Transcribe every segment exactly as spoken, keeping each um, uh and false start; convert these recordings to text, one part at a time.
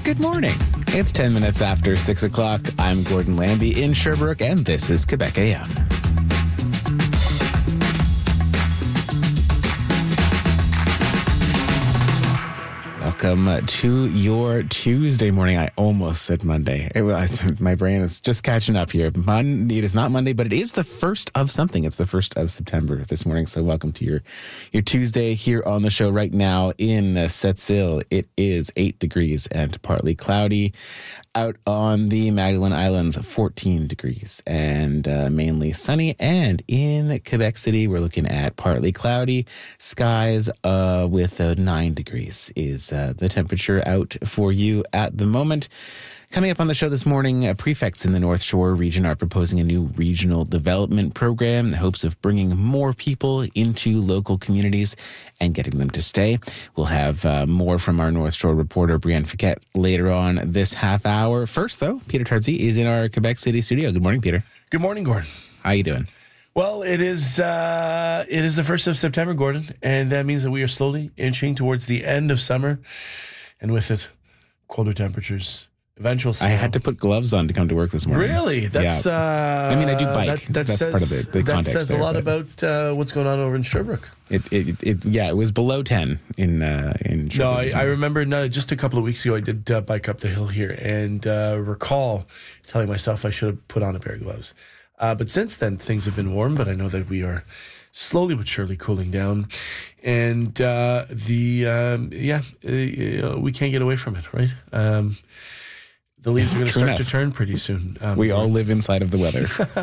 Good morning. It's ten minutes after six o'clock. I'm Gordon Lambie in Sherbrooke, and this is Quebec A M. Welcome to your Tuesday morning. I almost said Monday. It was, my brain is just catching up here. Monday, it is not Monday, but it is the first of something. It's the first of September this morning. So welcome to your, your Tuesday here on the show right now in uh, Sept-Îles. It is eight degrees and partly cloudy. Out on the Magdalen Islands, fourteen degrees and uh, mainly sunny. And in Quebec City, we're looking at partly cloudy skies uh, with uh, nine degrees is uh, the temperature out for you at the moment. Coming up on the show this morning, uh, prefects in the North Shore region are proposing a new regional development program in the hopes of bringing more people into local communities and getting them to stay. We'll have uh, more from our North Shore reporter, Brianne Fiquet, later on this half hour. First, though, Peter Tarzi is in our Quebec City studio. Good morning, Peter. Good morning, Gordon. How you doing? Well, it is uh, it is the first of September, Gordon, and that means that we are slowly inching towards the end of summer, and with it, colder temperatures. Eventual snow. I had to put gloves on to come to work this morning. Really? That's. Yeah. Uh, I mean, I do bike. That, that That's says, part of the, the that context. says there, a lot but about uh, what's going on over in Sherbrooke. It, it, it, yeah, it was below ten in uh, in Sherbrooke. No, I, I remember no, just a couple of weeks ago, I did uh, bike up the hill here and uh, recall telling myself I should have put on a pair of gloves. Uh, but since then, things have been warm. But I know that we are slowly but surely cooling down, and uh, the um, yeah, uh, we can't get away from it, right? Um, The leaves are going to start enough. to turn pretty soon. Um, we all live inside of the weather.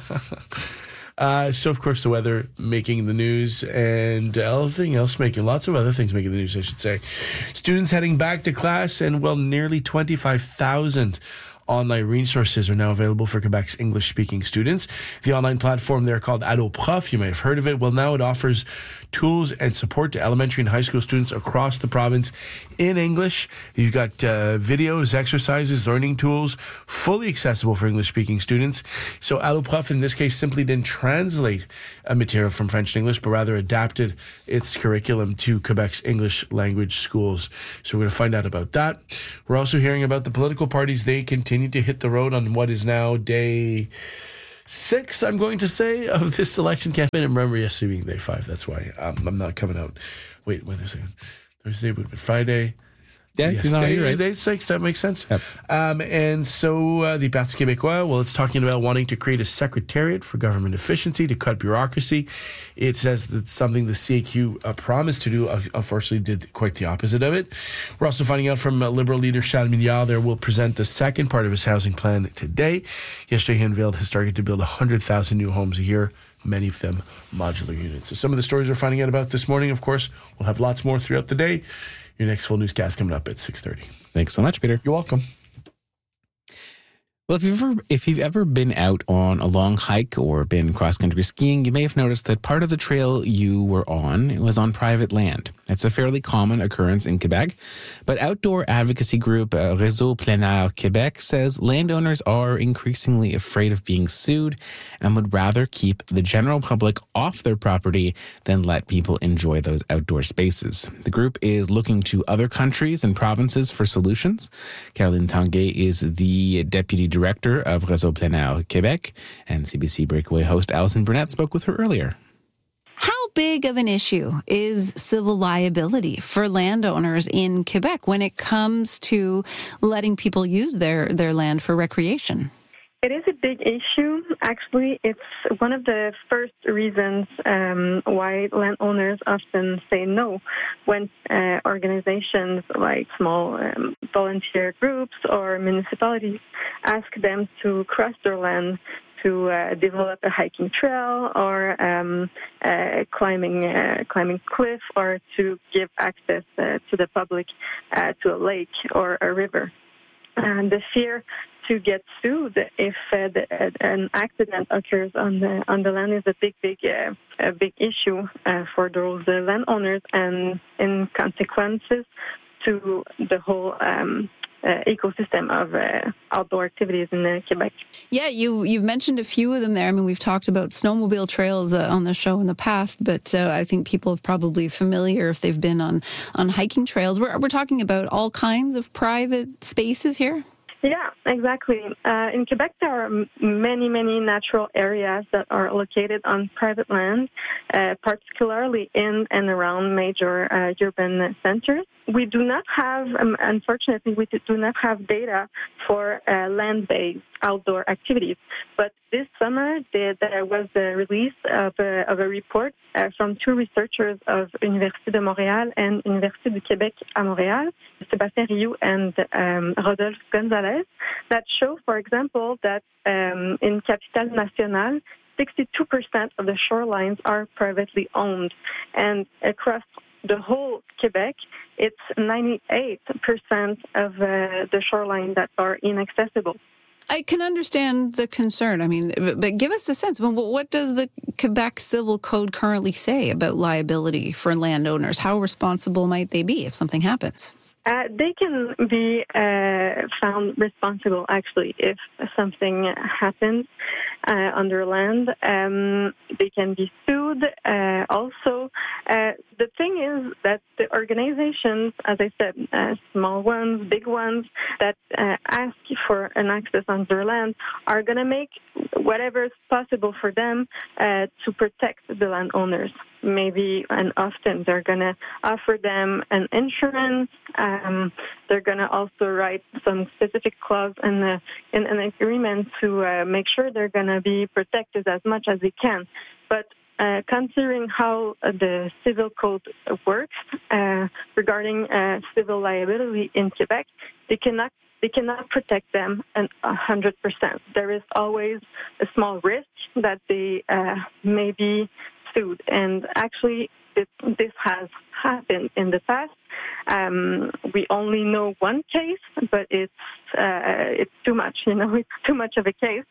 uh, so, of course, the weather making the news and everything else making, lots of other things making the news, I should say. Students heading back to class, and, well, nearly twenty-five thousand online resources are now available for Quebec's English-speaking students. The online platform there called Allo Prof, you may have heard of it. Well, now it offers tools and support to elementary and high school students across the province in English. You've got uh, videos, exercises, learning tools, fully accessible for English-speaking students. So Allo Prof, in this case, simply didn't translate a material from French to English, but rather adapted its curriculum to Quebec's English language schools. So we're going to find out about that. We're also hearing about the political parties. They continue to hit the road on what is now day six, I'm going to say, of this election campaign. And remember, yesterday being day five. That's why um, I'm not coming out. Wait, wait a second. Thursday would have been Friday. Yeah, yes, no, day, you're right. day six, that makes sense. Yep. Um, and so uh, the Parti Québécois, well, it's talking about wanting to create a secretariat for government efficiency to cut bureaucracy. It says that something the C A Q uh, promised to do, uh, unfortunately did quite the opposite of it. We're also finding out from uh, Liberal leader Charles Milliard there will present the second part of his housing plan today. Yesterday he unveiled his target to build one hundred thousand new homes a year, many of them modular units. So some of the stories we're finding out about this morning, of course, we'll have lots more throughout the day. Your next full newscast coming up at six thirty. Thanks so much, Peter. You're welcome. Well, if you've ever if you've ever been out on a long hike or been cross-country skiing, you may have noticed that part of the trail you were on was on private land. It's a fairly common occurrence in Quebec, but outdoor advocacy group uh, Réseau Plein Air Québec says landowners are increasingly afraid of being sued and would rather keep the general public off their property than let people enjoy those outdoor spaces. The group is looking to other countries and provinces for solutions. Caroline Tanguay is the deputy director Director of Réseau Plein Air Québec, and C B C Breakaway host Alison Burnett spoke with her earlier. How big of an issue is civil liability for landowners in Quebec when it comes to letting people use their, their land for recreation? It is a big issue. Actually, it's one of the first reasons um, why landowners often say no when uh, organizations like small um, volunteer groups or municipalities ask them to cross their land to uh, develop a hiking trail or um, uh, climbing uh, climbing cliff, or to give access uh, to the public uh, to a lake or a river. And the fear to get sued if uh, the, uh, an accident occurs on the on the land is a big, big, uh, a big issue uh, for those uh, landowners, and in consequences, to the whole um, uh, ecosystem of uh, outdoor activities in uh, Quebec. Yeah, you, you've mentioned a few of them there. I mean, we've talked about snowmobile trails uh, on the show in the past, but uh, I think people are probably familiar if they've been on, on hiking trails. We're, we're talking about all kinds of private spaces here. Yeah, exactly. Uh, in Quebec, there are many, many natural areas that are located on private land, uh, particularly in and around major uh, urban centers. We do not have, um, unfortunately, we do not have data for uh, land-based outdoor activities. But this summer, there was the release of a, of a report uh, from two researchers of Université de Montréal and Université du Québec à Montréal, Sébastien Rioux and um, Rodolphe Gonzalez, that show, for example, that um, in Capitale Nationale, sixty-two percent of the shorelines are privately owned. And across the whole Quebec, it's ninety-eight percent of uh, the shoreline that are inaccessible. I can understand the concern. I mean, but give us a sense. What does the Quebec Civil Code currently say about liability for landowners? How responsible might they be if something happens? Uh, they can be uh, found responsible, actually, if something happens uh, on their land. Um, they can be sued. Uh, also, uh, the thing is that the organizations, as I said, uh, small ones, big ones, that uh, ask for an access on their land are going to make whatever is possible for them uh, to protect the landowners. Maybe and often they're going to offer them an insurance. Um, they're going to also write some specific clause in, the, in an agreement to uh, make sure they're going to be protected as much as they can. But uh, considering how uh, the civil code works uh, regarding uh, civil liability in Quebec, they cannot They cannot protect them one hundred percent. There is always a small risk that they uh, may be sued. And actually, it, this has happened in the past. Um, we only know one case, but it's uh, it's too much. You know, it's too much of a case.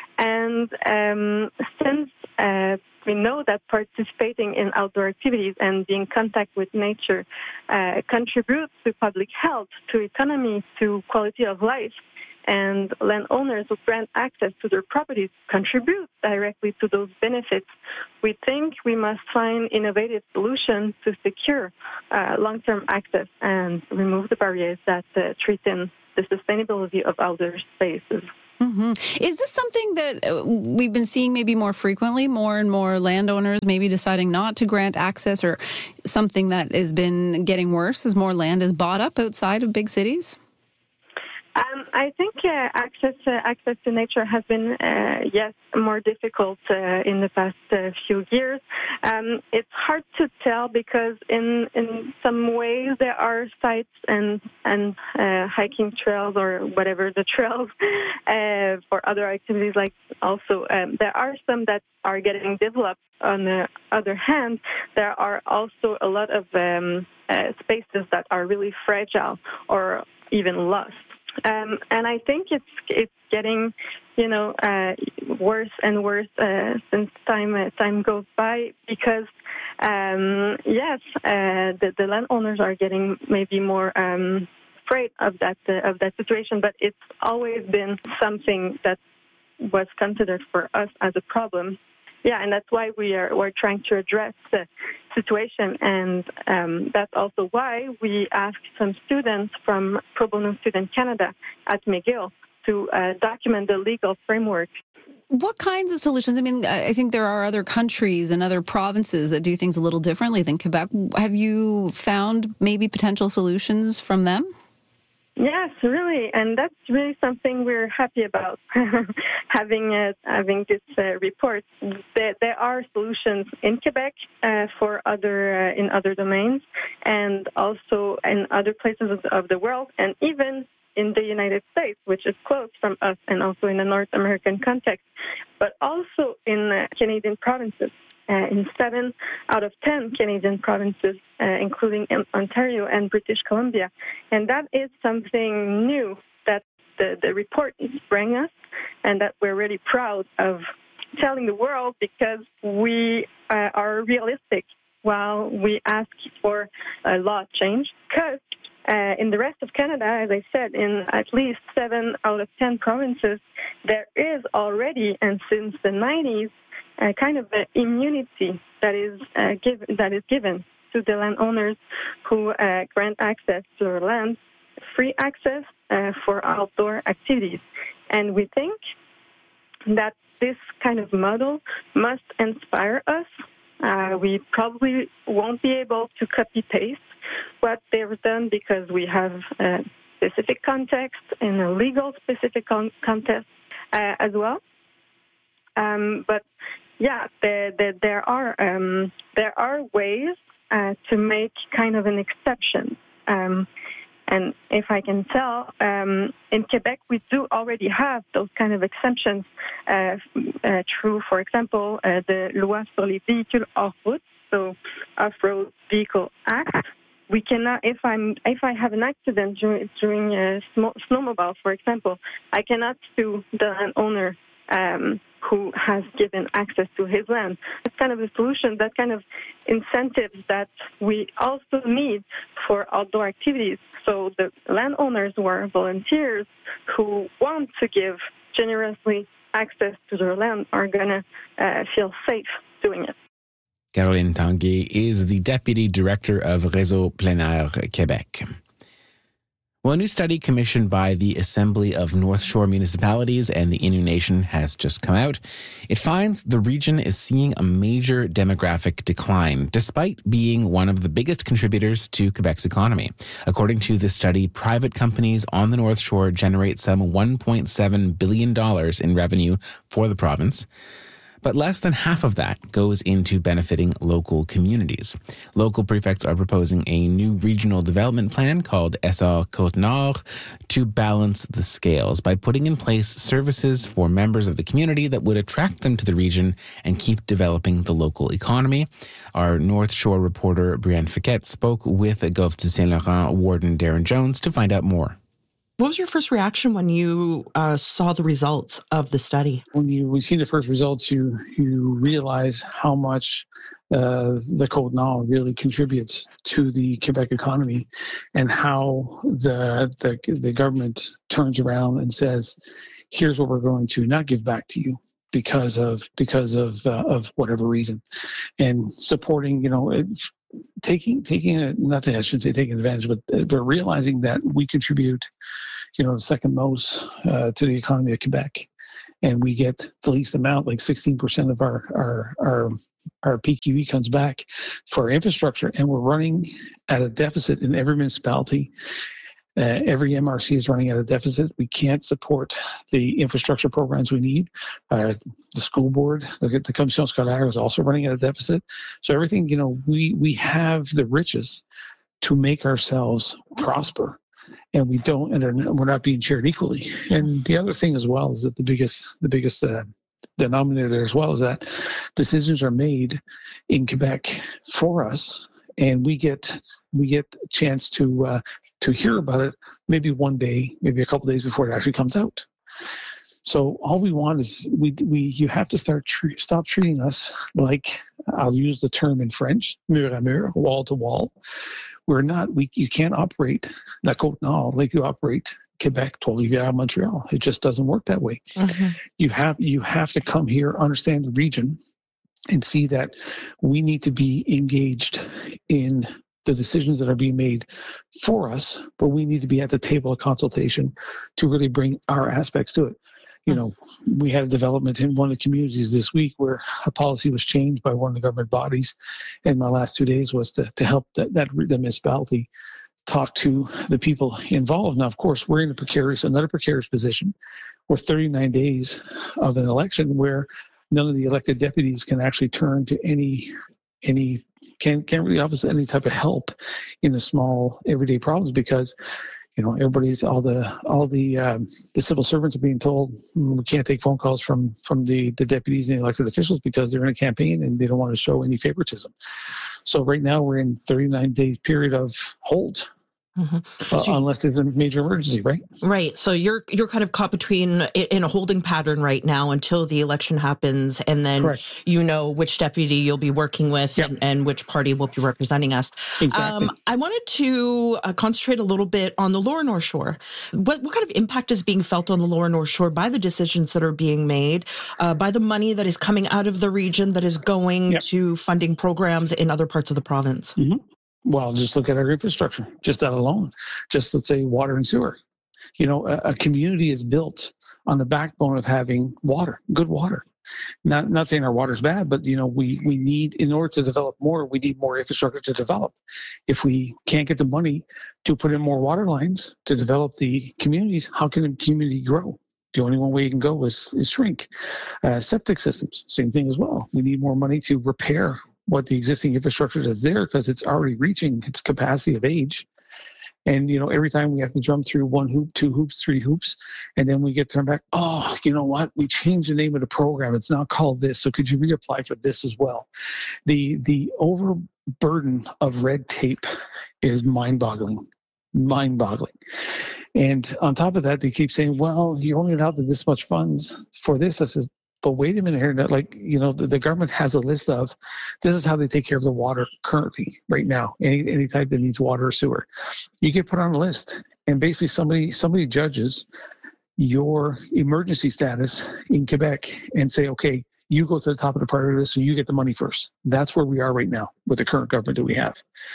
And um, since uh, we know that participating in outdoor activities and being in contact with nature uh, contributes to public health, to economy, to quality of life, and landowners who grant access to their properties contribute directly to those benefits, we think we must find innovative solutions to secure uh, long-term access and remove the barriers that uh, threaten the sustainability of outdoor spaces. Mm-hmm. Is this something that we've been seeing maybe more frequently, more and more landowners maybe deciding not to grant access, or something that has been getting worse as more land is bought up outside of big cities? Um, I think uh, access uh, access to nature has been, uh, yes, more difficult uh, in the past uh, few years. Um, it's hard to tell because in in some ways there are sites and and uh, hiking trails or whatever the trails uh, for other activities. Like also um, there are some that are getting developed. On the other hand, there are also a lot of um, uh, spaces that are really fragile or even lost. Um, and I think it's it's getting, you know, uh, worse and worse uh, since time uh, time goes by because, um, yes, uh, the, the landowners are getting maybe more um, afraid of that uh, of that situation. But it's always been something that was considered for us as a problem. Yeah, and that's why we are we're trying to address the situation, and um, that's also why we asked some students from Pro Bono Student Canada at McGill to uh, document the legal framework. What kinds of solutions? I mean, I think there are other countries and other provinces that do things a little differently than Quebec. Have you found maybe potential solutions from them? Yes, really, and that's really something we're happy about, having uh, having this uh, report. There, there are solutions in Quebec uh, for other uh, in other domains, and also in other places of the, of the world, and even in the United States, which is close from us, and also in the North American context, but also in uh, Canadian provinces. Uh, in seven out of ten Canadian provinces, uh, including in Ontario and British Columbia. And that is something new that the, the report is bringing us, and that we're really proud of telling the world, because we uh, are realistic while we ask for a law change, because Uh, in the rest of Canada, as I said, in at least seven out of ten provinces, there is already, and since the nineties, a kind of an immunity that is uh, give, that is given to the landowners who uh, grant access to their land, free access uh, for outdoor activities. And we think that this kind of model must inspire us. Uh, we probably won't be able to copy-paste what they've done because we have a specific context and a legal specific con- context uh, as well. Um, but yeah, there, there, there are um, there are ways uh, to make kind of an exception. Um, and if I can tell, um, in Quebec, we do already have those kind of exemptions uh, uh, through, for example, uh, the Loi sur les véhicules hors route, so Off-Road Vehicle Act. We cannot, if I'm, if I have an accident during, during a snowmobile, for example, I cannot sue the landowner um, who has given access to his land. That's kind of a solution, that kind of incentives that we also need for outdoor activities. So the landowners who are volunteers who want to give generously access to their land are going to uh, feel safe doing it. Caroline Tanguay is the Deputy Director of Réseau Plein Air Québec. Well, a new study commissioned by the Assembly of North Shore Municipalities and the Innu Nation has just come out. It finds the region is seeing a major demographic decline, despite being one of the biggest contributors to Quebec's economy. According to this study, private companies on the North Shore generate some one point seven billion dollars in revenue for the province. But less than half of that goes into benefiting local communities. Local prefects are proposing a new regional development plan called Essor Côte-Nord to balance the scales by putting in place services for members of the community that would attract them to the region and keep developing the local economy. Our North Shore reporter Brianne Fiquette spoke with Gulf du Saint-Laurent warden Darren Jones to find out more. What was your first reaction when you uh, saw the results of the study? When you we see the first results, you you realize how much uh, the Côte-Nord really contributes to the Quebec economy, and how the, the the government turns around and says, "Here's what we're going to not give back to you because of because of uh, of whatever reason," and supporting, you know. It's, Taking, taking a, nothing, I shouldn't say taking advantage, but they're realizing that we contribute, you know, the second most uh, to the economy of Quebec, and we get the least amount, like sixteen percent of our our our our P Q E comes back for our infrastructure, and we're running at a deficit in every municipality. Uh, every M R C is running at a deficit. We can't support the infrastructure programs we need. Uh, the school board, the, the Commission Scolaire is also running at a deficit. So everything, you know, we, we have the riches to make ourselves prosper, and we don't, and we're not being shared equally. And the other thing as well is that the biggest, the biggest uh, denominator as well is that decisions are made in Quebec for us. And we get we get a chance to uh, to hear about it maybe one day, maybe a couple of days before it actually comes out. So all we want is we we you have to start tre- stop treating us like, I'll use the term in French, mur à mur, wall to wall. We're not we you can't operate La Côte-Nord like you operate Quebec, Trois-Rivières, Montreal. It just doesn't work that way. Mm-hmm. You have you have to come here, understand the region, and see that we need to be engaged in the decisions that are being made for us, but we need to be at the table of consultation to really bring our aspects to it. You know, we had a development in one of the communities this week where a policy was changed by one of the government bodies, and my last two days was to, to help that, that the municipality talk to the people involved. Now, of course, we're in a precarious, another precarious position. We're thirty-nine days of an election where none of the elected deputies can actually turn to any, any can't can't really offer any type of help in the small everyday problems, because, you know, everybody's all the all the um, the civil servants are being told, mm, we can't take phone calls from from the the deputies and the elected officials because they're in a campaign and they don't want to show any favoritism. So right now we're in thirty-nine day period of hold. Mm-hmm. Uh, So, unless there's a major emergency, right? right. So you're you're kind of caught between in a holding pattern right now until the election happens, and then Correct. you know which deputy you'll be working with Yep. and, and which party will be representing us. Exactly. Um, I wanted to uh, concentrate a little bit on the Lower North Shore. What what kind of impact is being felt on the Lower North Shore by the decisions that are being made, uh, by the money that is coming out of the region that is going Yep. to funding programs in other parts of the province? Mm-hmm. Well, just look at our infrastructure, just that alone. Just let's say water and sewer. You know, a, a community is built on the backbone of having water, good water. Not not saying our water's bad, but you know, we we need, in order to develop more, we need more infrastructure to develop. If we can't get the money to put in more water lines to develop the communities, how can a community grow? The only one way you can go is is shrink. Uh, septic systems, same thing as well. We need more money to repair what the existing infrastructure is there, because it's already reaching its capacity of age. And, you know, every time we have to jump through one hoop, two hoops, three hoops, and then we get turned back. Oh, you know what? We changed the name of the program. It's now called this. So could you reapply for this as well? The, the overburden of red tape is mind-boggling, mind-boggling. And on top of that, they keep saying, well, you're only allowed this much funds for this. I says, but wait a minute here, like, you know, the, the government has a list of, this is how they take care of the water currently, right now, any any type that needs water or sewer. You get put on a list, and basically somebody somebody judges your emergency status in Quebec and say, okay, you go to the top of the priority list, so you get the money first. That's where we are right now with the current government that we have.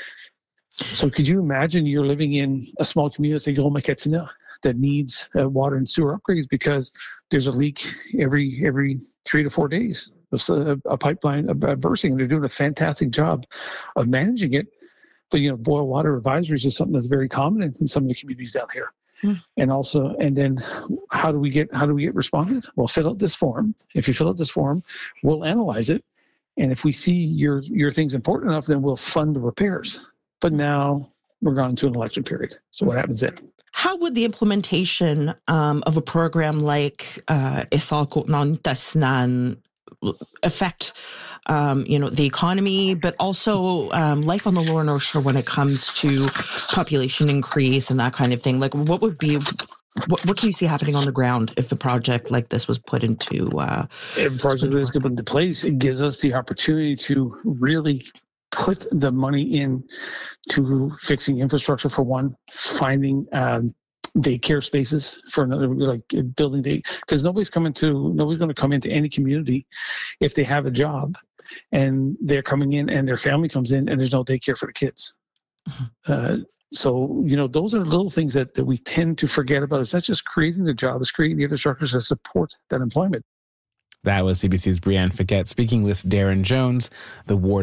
So could you imagine you're living in a small community, say, Goma-Katsina, that needs uh, water and sewer upgrades because there's a leak every every three to four days of a, a pipeline uh, bursting, and they're doing a fantastic job of managing it. But, you know, boil water advisories is something that's very common in, in some of the communities down here. Mm. And also, and then how do we get how do we get responded? Well, fill out this form. If you fill out this form, we'll analyze it, and if we see your your thing's important enough, then we'll fund the repairs. But now we're gone into an election period. So what happens then? How would the implementation um, of a program like uh, Isal Kotnan Tasnan affect, um, you know, the economy, but also um, life on the Lower North Shore when it comes to population increase and that kind of thing? Like, what would be, what, what can you see happening on the ground if a project like this was put into? Uh, if a project is put into place, it gives us the opportunity to really put the money in to fixing infrastructure for one, finding um, daycare spaces for another, like building day, because nobody's coming to nobody's going to come into any community if they have a job and they're coming in and their family comes in and there's no daycare for the kids. Mm-hmm. Uh, so, you know, those are little things that, that we tend to forget about. It's not just creating the job, it's creating the infrastructure to support that employment. That was C B C's Brianne Fiquette speaking with Darren Jones, the ward